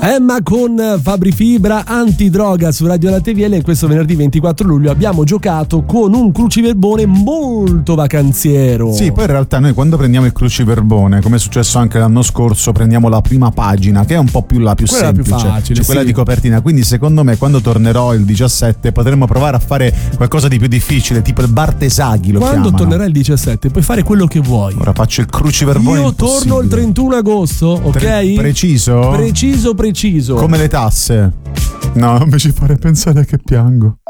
Emma con Fabri Fibra, antidroga su Radio Latte Viele. E questo venerdì 24 luglio abbiamo giocato con un cruciverbone molto vacanziero. Sì, poi in realtà noi quando prendiamo il cruciverbone, come è successo anche l'anno scorso, prendiamo la prima pagina, che è un po' più la più quella semplice, più facile, cioè quella sì, di copertina. Quindi secondo me quando tornerò il 17 potremmo provare a fare qualcosa di più difficile, tipo il Bartesaghi lo quando chiamano. tornerai il 17 puoi fare quello che vuoi. Ora faccio il cruciverbone. Io torno il 31 agosto, ok? Preciso? Preciso. Come le tasse. No, non mi ci fare pensare che piango.